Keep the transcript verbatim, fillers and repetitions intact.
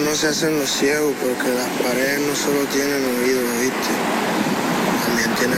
no se hacen los ciegos porque las paredes no solo tienen oídos, ¿viste? También tienen